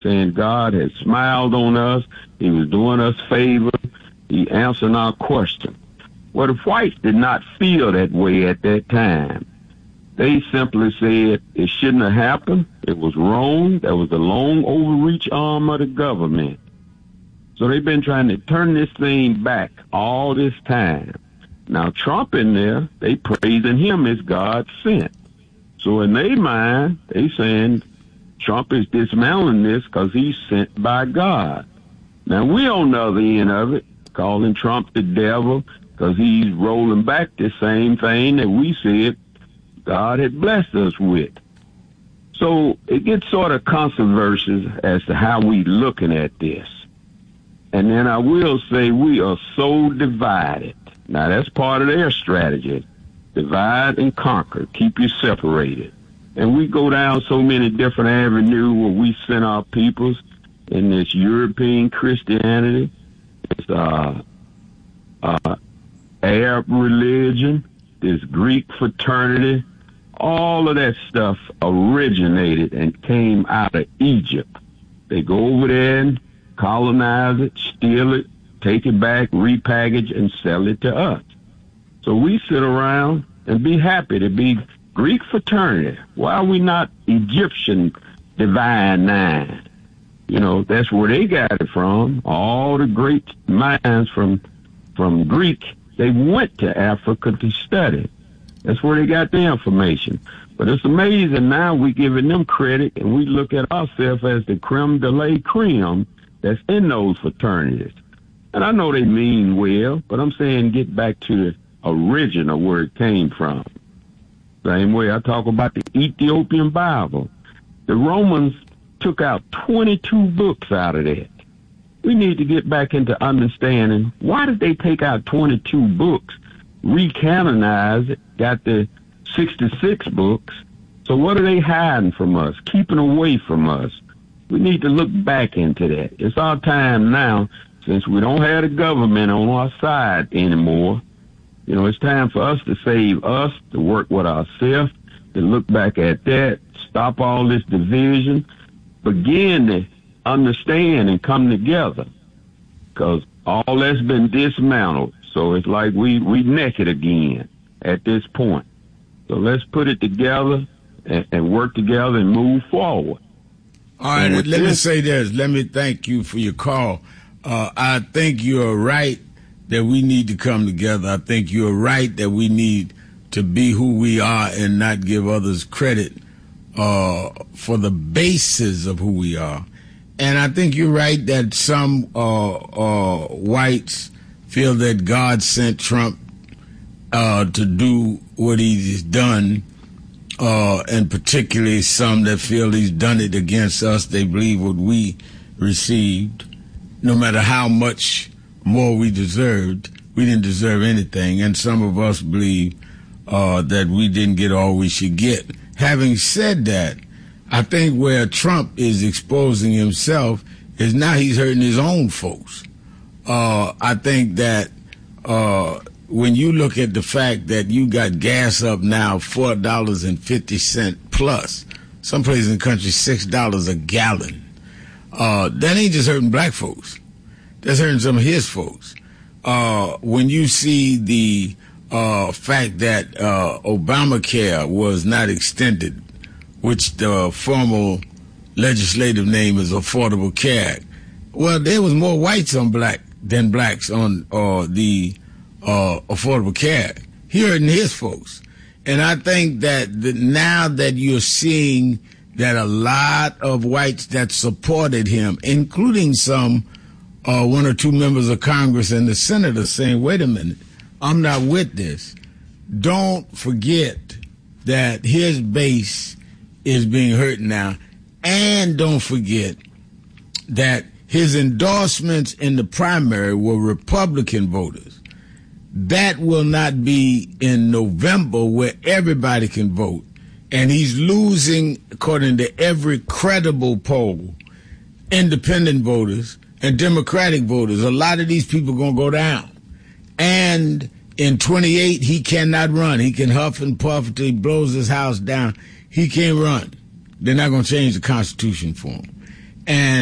saying God had smiled on us. He was doing us favors. He answered our question. Well, the whites did not feel that way at that time. They simply said it shouldn't have happened. It was wrong. That was a long overreach arm of the government. So they've been trying to turn this thing back all this time. Now, Trump in there, they praising him as God sent. So in their mind, they saying Trump is dismantling this because he's sent by God. Now, we on the other end of it, calling Trump the devil because he's rolling back the same thing that we said God had blessed us with. So it gets sort of controversial as to how we looking at this. And then I will say we are so divided. Now, that's part of their strategy. Divide and conquer. Keep you separated. And we go down so many different avenues where we send our peoples in this European Christianity, this Arab religion, this Greek fraternity. All of that stuff originated and came out of Egypt. They go over there and colonize it, steal it, take it back, repackage, and sell it to us. So we sit around and be happy to be Greek fraternity. Why are we not Egyptian divine nine? You know, that's where they got it from. All the great minds from Greek, they went to Africa to study. That's where they got their information. But it's amazing now we giving them credit and we look at ourselves as the creme de la creme that's in those fraternities. And I know they mean well, but I'm saying get back to the original where it came from. Same way I talk about the Ethiopian Bible. The Romans took out 22 books out of that. We need to get back into understanding why did they take out 22 books, recanonize it, got the 66 books. So what are they hiding from us, keeping away from us? We need to look back into that. It's our time now, since we don't have the government on our side anymore. You know, it's time for us to save us, to work with ourselves, to look back at that, stop all this division, begin to understand and come together. Because all that's been dismantled. So it's like we naked again at this point. So let's put it together and work together and move forward. All right, let me say this. Let me thank you for your call. I think you're right that we need to come together. I think you're right that we need to be who we are and not give others credit for the basis of who we are. And I think you're right that some whites feel that God sent Trump to do what he's done, and particularly some that feel he's done it against us. They believe what we received, no matter how much more we deserved, we didn't deserve anything. And some of us believe that we didn't get all we should get. Having said that, I think where Trump is exposing himself is now he's hurting his own folks. I think that when you look at the fact that you got gas up now $4.50 plus, some places in the country $6 a gallon, that ain't just hurting black folks. That's hurting some of his folks. When you see the fact that Obamacare was not extended, which the formal legislative name is Affordable Care Act, well, there was more whites on than blacks on the Affordable Care Act. He hurting his folks. And I think that now that you're seeing that a lot of whites that supported him, including some one or two members of Congress and the Senate, are saying, wait a minute, I'm not with this. Don't forget that his base is being hurt now. And don't forget that his endorsements in the primary were Republican voters. That will not be in November where everybody can vote. And he's losing, according to every credible poll, independent voters and Democratic voters. A lot of these people are going to go down. And in 28, he cannot run. He can huff and puff until he blows his house down. He can't run. They're not going to change the Constitution for him. And